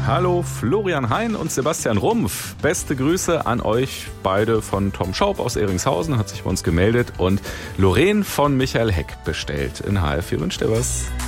Hallo Florian Hein und Sebastian Rumpf. Beste Grüße an euch beide von Tom Schaub aus Ehringshausen, hat sich bei uns gemeldet, und Lorraine von Michael Heck bestellt. In HR4 wünscht ihr was.